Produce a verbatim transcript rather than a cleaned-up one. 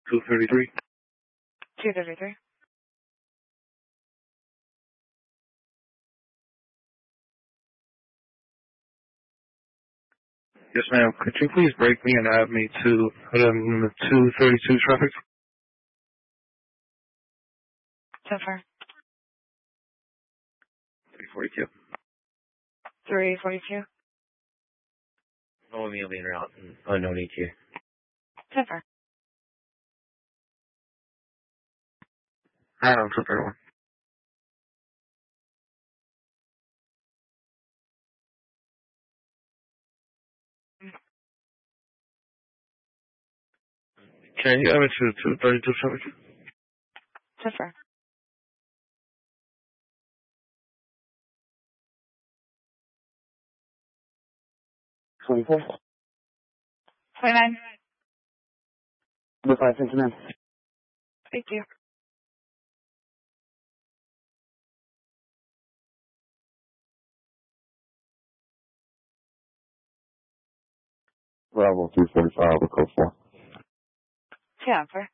two thirty-three. two thirty-three. Yes, ma'am. Could you please break me and add me to um, two thirty-two traffic? ten four. three forty-two. three forty-two. No meal being route. Unknown E Q. ten four. I don't two thirty-one. Can you add me to two thirty-two traffic? ten four. twenty-four. twenty-nine. Number five, Cincinnati. Thank you. Bravo three forty-five, code four. ten four.